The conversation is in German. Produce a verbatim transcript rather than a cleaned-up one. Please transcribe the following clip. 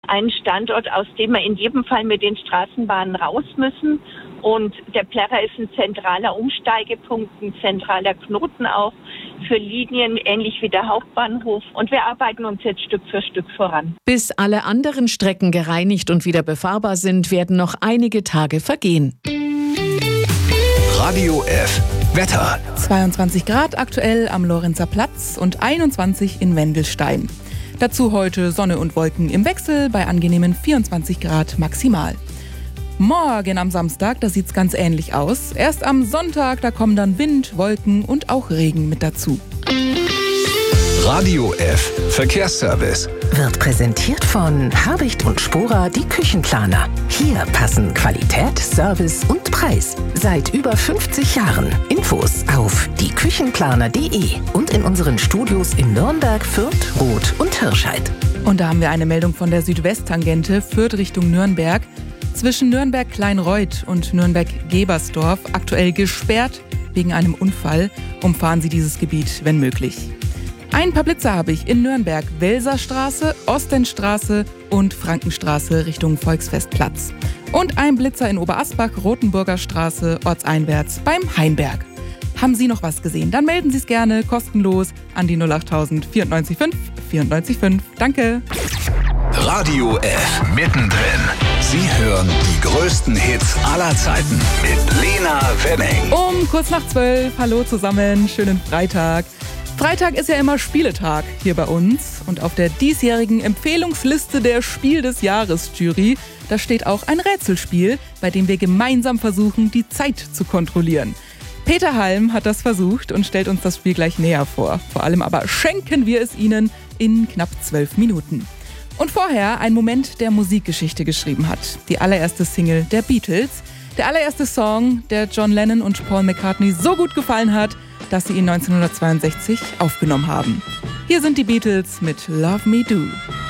ein Standort, aus dem wir in jedem Fall mit den Straßenbahnen raus müssen. Und der Plärrer ist ein zentraler Umsteigepunkt, ein zentraler Knoten auch für Linien, ähnlich wie der Hauptbahnhof. Und wir arbeiten uns jetzt Stück für Stück voran. Bis alle anderen Strecken gereinigt und wieder befahrbar sind, werden noch einige Tage vergehen. Radio F. Wetter. zweiundzwanzig Grad aktuell am Lorenzer Platz und einundzwanzig in Wendelstein. Dazu heute Sonne und Wolken im Wechsel bei angenehmen vierundzwanzig Grad maximal. Morgen am Samstag, da sieht's ganz ähnlich aus. Erst am Sonntag, da kommen dann Wind, Wolken und auch Regen mit dazu. Radio F. Verkehrsservice. Wird präsentiert von Habicht und Spora, die Küchenplaner. Hier passen Qualität, Service und Preis. Seit über fünfzig Jahren. Infos auf die küchenplaner punkt de und in unseren Studios in Nürnberg, Fürth, Roth und Hirscheid. Und da haben wir eine Meldung von der Südwesttangente, Fürth Richtung Nürnberg. Zwischen Nürnberg-Kleinreuth und Nürnberg-Gebersdorf aktuell gesperrt wegen einem Unfall. Umfahren Sie dieses Gebiet, wenn möglich. Ein paar Blitzer habe ich in Nürnberg, Welserstraße, Ostenstraße und Frankenstraße Richtung Volksfestplatz. Und ein Blitzer in Oberasbach, Rothenburger Straße, ortseinwärts beim Hainberg. Haben Sie noch was gesehen? Dann melden Sie es gerne kostenlos an die null achttausend vierundneunzig fünf vierundneunzig fünf. Danke. Radio F. Mittendrin. Sie hören die größten Hits aller Zeiten mit Lena Wenning. Um kurz nach zwölf. Hallo zusammen. Schönen Freitag. Freitag ist ja immer Spieletag hier bei uns. Und auf der diesjährigen Empfehlungsliste der Spiel des Jahres Jury, da steht auch ein Rätselspiel, bei dem wir gemeinsam versuchen, die Zeit zu kontrollieren. Peter Halm hat das versucht und stellt uns das Spiel gleich näher vor. Vor allem aber schenken wir es Ihnen in knapp zwölf Minuten. Und vorher ein Moment, der Musikgeschichte geschrieben hat. Die allererste Single der Beatles. Der allererste Song, der John Lennon und Paul McCartney so gut gefallen hat, dass sie ihn neunzehnhundertzweiundsechzig aufgenommen haben. Hier sind die Beatles mit Love Me Do.